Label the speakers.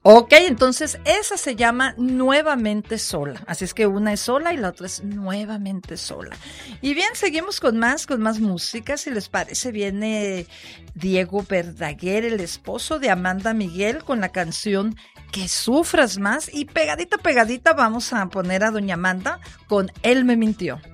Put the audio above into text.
Speaker 1: Ok, entonces esa se llama Nuevamente Sola. Así es que una es sola y la otra es Nuevamente Sola. Y bien, seguimos con más música. Si les parece, viene Diego Verdaguer, el esposo de Amanda Miguel, con la canción Que Sufras Más. Y pegadita vamos a poner a doña Amanda con Él me mintió.